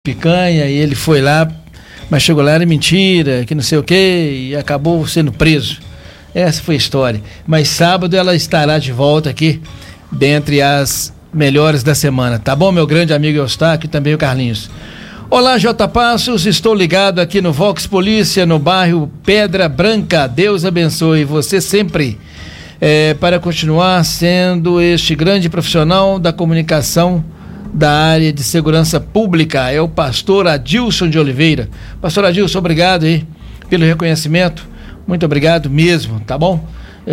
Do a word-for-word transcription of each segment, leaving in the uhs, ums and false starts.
picanha, e ele foi lá, mas chegou lá, era mentira, que não sei o que, e acabou sendo preso. Essa foi a história. Mas sábado ela estará de volta aqui, dentre as melhores da semana. Tá bom, meu grande amigo Eustáquio e também o Carlinhos. Olá, J. Passos, estou ligado aqui no Vox Polícia, no bairro Pedra Branca. Deus abençoe você sempre, é, para continuar sendo este grande profissional da comunicação da área de segurança pública. É o pastor Adilson de Oliveira. Pastor Adilson, obrigado aí pelo reconhecimento, muito obrigado mesmo, tá bom?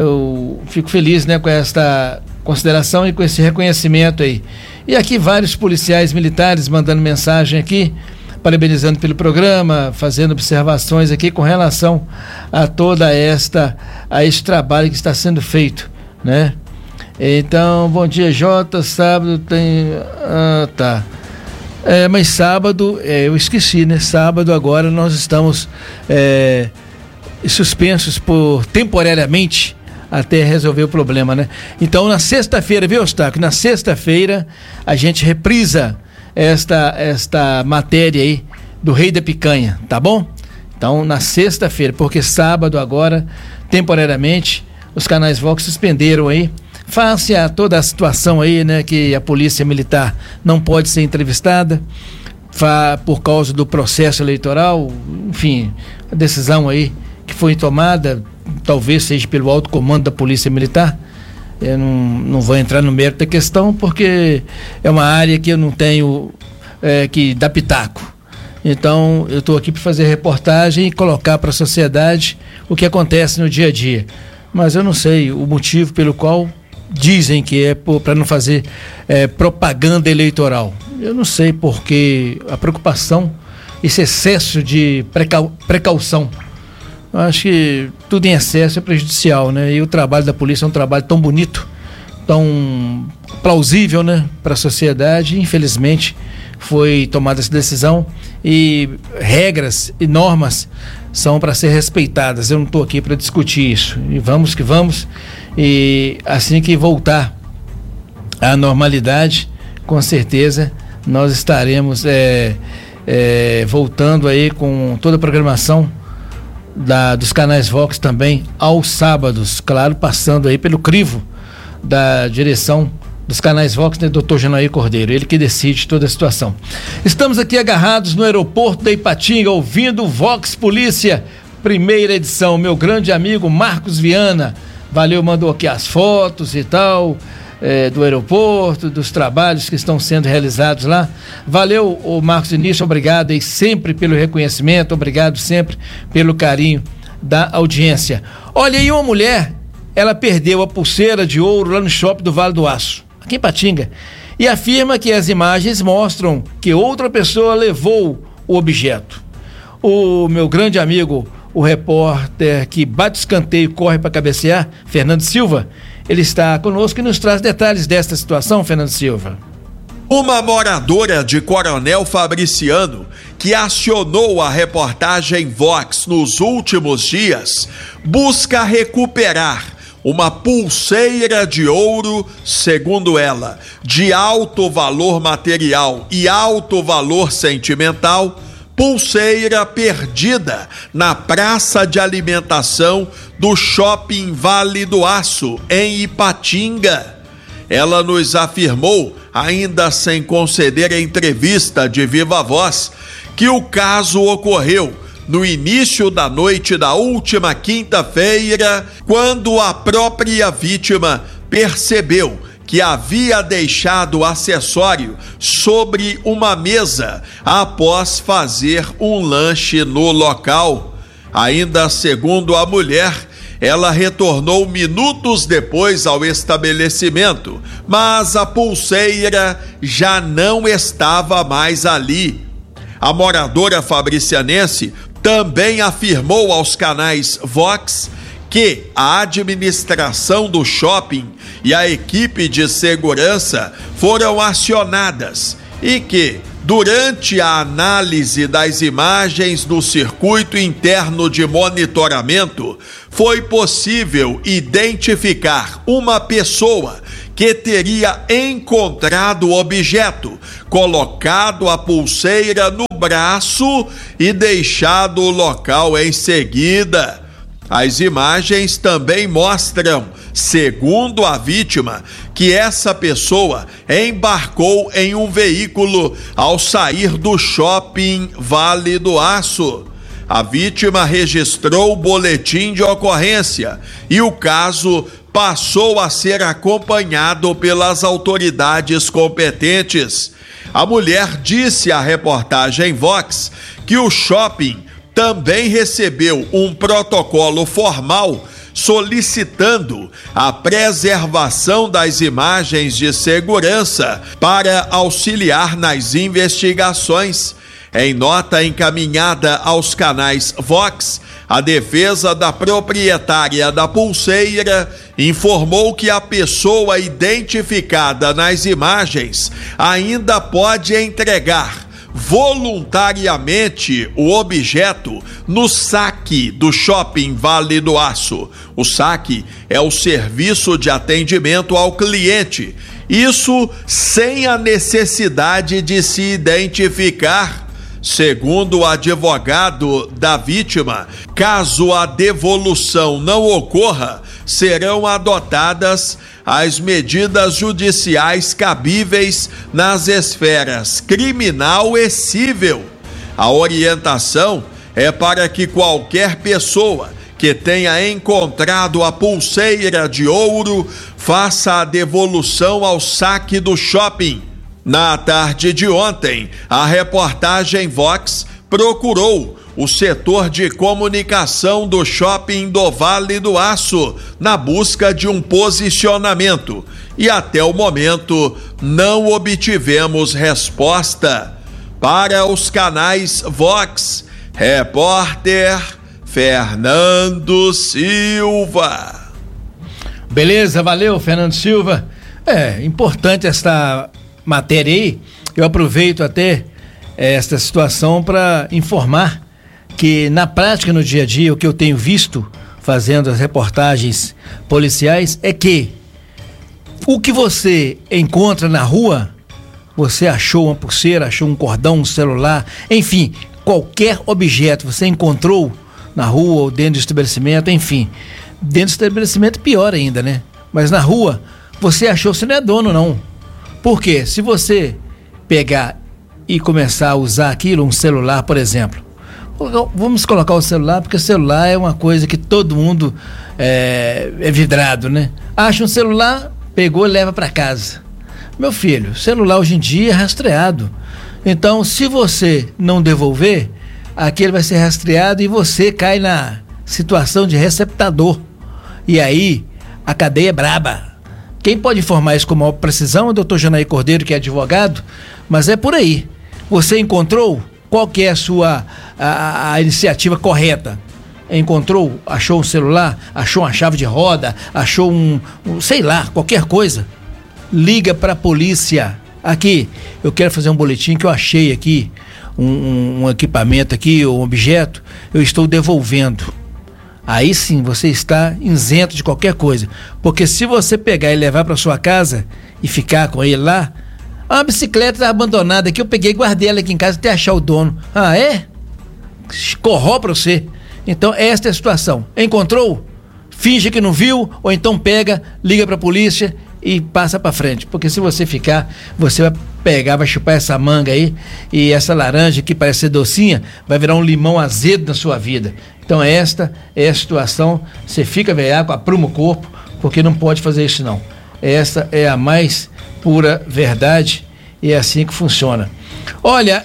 Eu fico feliz, né, com esta consideração e com esse reconhecimento aí. E aqui vários policiais militares mandando mensagem aqui, parabenizando pelo programa, fazendo observações aqui com relação a toda esta, a este trabalho que está sendo feito, né? Então, bom dia, Jota. Sábado tem. Ah, tá. É, mas sábado, é, eu esqueci, né? Sábado agora nós estamos é, suspensos por temporariamente até resolver o problema, né? Então, na sexta-feira, viu, Eustáquio? Na sexta-feira a gente reprisa esta, esta matéria aí do Rei da Picanha, tá bom? Então, na sexta-feira, porque sábado agora, temporariamente, os canais Vox suspenderam aí. Face a toda a situação aí, né, que a polícia militar não pode ser entrevistada fa, por causa do processo eleitoral, enfim, a decisão aí que foi tomada, talvez seja pelo alto comando da polícia militar. Eu não, não vou entrar no mérito da questão, porque é uma área que eu não tenho é, que dar pitaco. Então, eu estou aqui para fazer reportagem e colocar para a sociedade o que acontece no dia a dia. Mas eu não sei o motivo pelo qual dizem que é para não fazer é, propaganda eleitoral. Eu não sei porque a preocupação, esse excesso de precau, precaução. Eu acho que tudo em excesso é prejudicial, né? E o trabalho da polícia é um trabalho tão bonito, tão plausível, né, para a sociedade. Infelizmente foi tomada essa decisão e regras e normas são para ser respeitadas. Eu não estou aqui para discutir isso. E vamos que vamos. E assim que voltar à normalidade, com certeza nós estaremos é, é, voltando aí com toda a programação da, dos canais Vox também aos sábados, claro, passando aí pelo crivo da direção dos canais Vox, né, doutor Janaí Cordeiro, ele que decide toda a situação. Estamos aqui agarrados no aeroporto da Ipatinga, ouvindo Vox Polícia, primeira edição. Meu grande amigo Marcos Viana, valeu, mandou aqui as fotos e tal, é, do aeroporto, dos trabalhos que estão sendo realizados lá. Valeu, o Marcos Início, obrigado aí sempre pelo reconhecimento, obrigado sempre pelo carinho da audiência. Olha aí, uma mulher, ela perdeu a pulseira de ouro lá no shopping do Vale do Aço, aqui em Ipatinga, e afirma que as imagens mostram que outra pessoa levou o objeto. O meu grande amigo, o repórter que bate escanteio e corre para cabecear, Fernando Silva, ele está conosco e nos traz detalhes desta situação, Fernando Silva. Uma moradora de Coronel Fabriciano, que acionou a reportagem Vox nos últimos dias, busca recuperar uma pulseira de ouro, segundo ela, de alto valor material e alto valor sentimental, pulseira perdida na praça de alimentação do Shopping Vale do Aço, em Ipatinga. Ela nos afirmou, ainda sem conceder a entrevista de viva voz, que o caso ocorreu no início da noite da última quinta-feira, quando a própria vítima percebeu que havia deixado o acessório sobre uma mesa após fazer um lanche no local. Ainda segundo a mulher, ela retornou minutos depois ao estabelecimento, mas a pulseira já não estava mais ali. A moradora fabricianense também afirmou aos canais Vox que a administração do shopping e a equipe de segurança foram acionadas e que, durante a análise das imagens no circuito interno de monitoramento, foi possível identificar uma pessoa que teria encontrado o objeto, colocado a pulseira no braço e deixado o local em seguida. As imagens também mostram, segundo a vítima, que essa pessoa embarcou em um veículo ao sair do shopping Vale do Aço. A vítima registrou o boletim de ocorrência e o caso passou a ser acompanhado pelas autoridades competentes. A mulher disse à reportagem Vox que o shopping também recebeu um protocolo formal solicitando a preservação das imagens de segurança para auxiliar nas investigações. Em nota encaminhada aos canais Vox, a defesa da proprietária da pulseira informou que a pessoa identificada nas imagens ainda pode entregar voluntariamente o objeto no saque do shopping Vale do Aço. O saque é o serviço de atendimento ao cliente, isso sem a necessidade de se identificar. Segundo o advogado da vítima, caso a devolução não ocorra, serão adotadas as medidas judiciais cabíveis nas esferas criminal e civil. A orientação é para que qualquer pessoa que tenha encontrado a pulseira de ouro faça a devolução ao saque do shopping. Na tarde de ontem, a reportagem Vox procurou o setor de comunicação do shopping do Vale do Aço na busca de um posicionamento e até o momento não obtivemos resposta. Para os canais Vox, repórter Fernando Silva. Beleza, valeu, Fernando Silva. É importante esta matéria aí. Eu aproveito até esta situação para informar que na prática, no dia a dia, o que eu tenho visto fazendo as reportagens policiais é que o que você encontra na rua, você achou uma pulseira, achou um cordão, um celular, enfim, qualquer objeto você encontrou na rua ou dentro do estabelecimento, enfim, dentro do estabelecimento pior ainda, né? Mas na rua, você achou, você não é dono não. Por quê? Se você pegar e começar a usar aquilo, um celular, por exemplo, vamos colocar o celular, porque o celular é uma coisa que todo mundo é, é vidrado, né? Acha um celular, pegou e leva para casa. Meu filho, celular hoje em dia é rastreado. Então, se você não devolver, aquele vai ser rastreado e você cai na situação de receptador. E aí, a cadeia é braba. Quem pode informar isso com maior precisão é o doutor Janaí Cordeiro, que é advogado, mas é por aí. Você encontrou? Qual que é a sua a, a iniciativa correta? Encontrou? Achou um celular? Achou uma chave de roda? Achou um, um sei lá, qualquer coisa? Liga para a polícia. Aqui, eu quero fazer um boletim que eu achei aqui, um, um, um equipamento aqui, um objeto, eu estou devolvendo. Aí sim você está isento de qualquer coisa, porque se você pegar e levar para sua casa e ficar com ele lá, uma bicicleta abandonada que eu peguei e guardei ela aqui em casa até achar o dono. Ah, é? Corró para você. Então esta é a situação. Encontrou? Finge que não viu, ou então pega, liga para a polícia e passa para frente, porque se você ficar, você vai pegar, vai chupar essa manga aí, e essa laranja que parece ser docinha vai virar um limão azedo na sua vida. Então esta é a situação. Você fica velhaco, apruma o corpo, porque não pode fazer isso não. Essa é a mais pura verdade e é assim que funciona. Olha,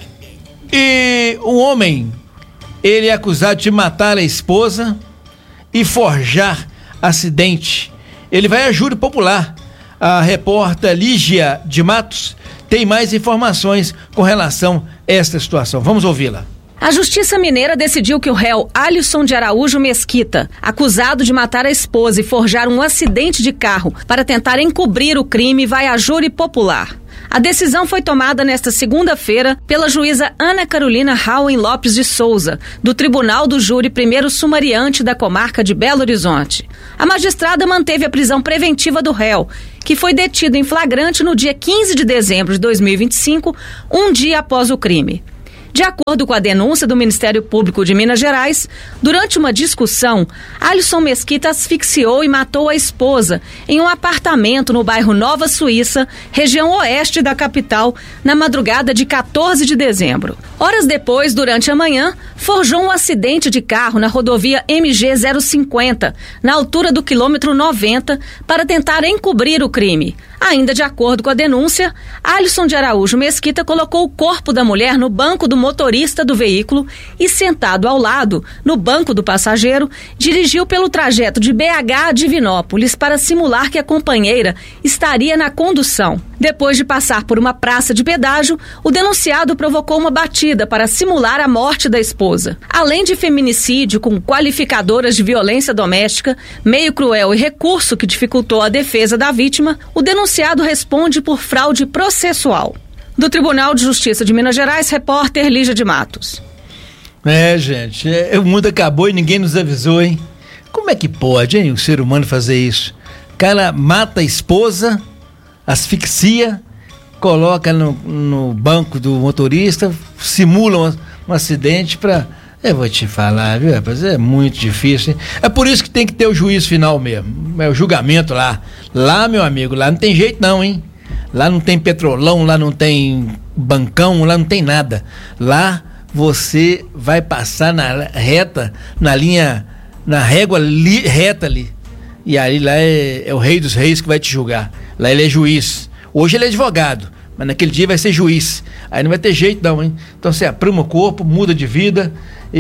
e um homem, ele é acusado de matar a esposa e forjar acidente. Ele vai a júri popular. A repórter Lígia de Matos tem mais informações com relação a esta situação. Vamos ouvi-la. A Justiça Mineira decidiu que o réu Alisson de Araújo Mesquita, acusado de matar a esposa e forjar um acidente de carro para tentar encobrir o crime, vai a júri popular. A decisão foi tomada nesta segunda-feira pela juíza Ana Carolina Rauen Lopes de Souza, do Tribunal do Júri Primeiro Sumariante da comarca de Belo Horizonte. A magistrada manteve a prisão preventiva do réu, que foi detido em flagrante no dia quinze de dezembro de dois mil e vinte e cinco, um dia após o crime. De acordo com a denúncia do Ministério Público de Minas Gerais, durante uma discussão, Alisson Mesquita asfixiou e matou a esposa em um apartamento no bairro Nova Suíça, região oeste da capital, na madrugada de quatorze de dezembro. Horas depois, durante a manhã, forjou um acidente de carro na rodovia M G zero cinquenta, na altura do quilômetro noventa, para tentar encobrir o crime. Ainda de acordo com a denúncia, Alisson de Araújo Mesquita colocou o corpo da mulher no banco do motorista do veículo e, sentado ao lado, no banco do passageiro, dirigiu pelo trajeto de B H a Divinópolis para simular que a companheira estaria na condução. Depois de passar por uma praça de pedágio, o denunciado provocou uma batida para simular a morte da esposa. Além de feminicídio com qualificadoras de violência doméstica, meio cruel e recurso que dificultou a defesa da vítima, o denunciado responde por fraude processual. Do Tribunal de Justiça de Minas Gerais, repórter Lígia de Matos. É, gente, é, o mundo acabou e ninguém nos avisou, hein? Como é que pode, hein, o ser humano fazer isso? O cara mata a esposa, asfixia, coloca no, no banco do motorista, simula um, um acidente pra... Eu vou te falar, viu, rapaz? É muito difícil, hein? É por isso que tem que ter o juízo final mesmo, é o julgamento lá. Lá, meu amigo, lá não tem jeito não, hein? Lá não tem petrolão, lá não tem bancão, lá não tem nada. Lá você vai passar na reta, na linha, na régua li, reta ali. E aí lá é, é o rei dos reis que vai te julgar. Lá ele é juiz. Hoje ele é advogado, mas naquele dia vai ser juiz. Aí não vai ter jeito não, hein? Então você apruma o corpo, muda de vida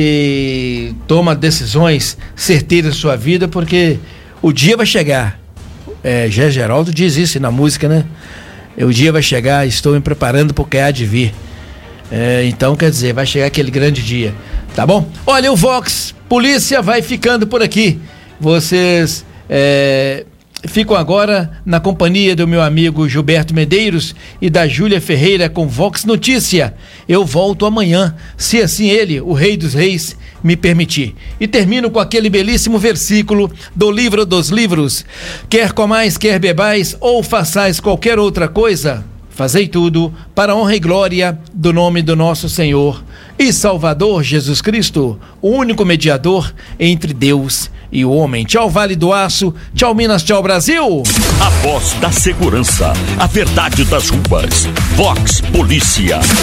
e toma decisões certeiras na sua vida, porque o dia vai chegar. É, Gé Geraldo diz isso na música, né? O dia vai chegar, estou me preparando porque há de vir. É, então, quer dizer, vai chegar aquele grande dia, tá bom? Olha, o Vox Polícia vai ficando por aqui. Vocês é, ficam agora na companhia do meu amigo Gilberto Medeiros e da Júlia Ferreira com Vox Notícia. Eu volto amanhã, se assim ele, o Rei dos Reis, me permitir. E termino com aquele belíssimo versículo do livro dos livros: quer comais, quer bebais, ou façais qualquer outra coisa, fazei tudo para a honra e glória do nome do nosso Senhor e Salvador Jesus Cristo, o único mediador entre Deus e o homem. Tchau, Vale do Aço, tchau, Minas, tchau, Brasil. A voz da segurança, a verdade das ruas. Vox Polícia.